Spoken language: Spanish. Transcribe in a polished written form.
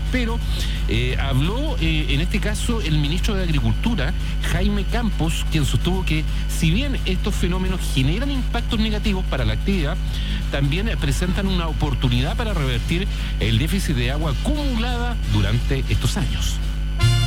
pero habló en este caso el ministro de Agricultura, Jaime Campos, quien sostuvo que si bien estos fenómenos generan impactos negativos para la actividad, también presentan una oportunidad para revertir el déficit de agua acumulada durante estos años.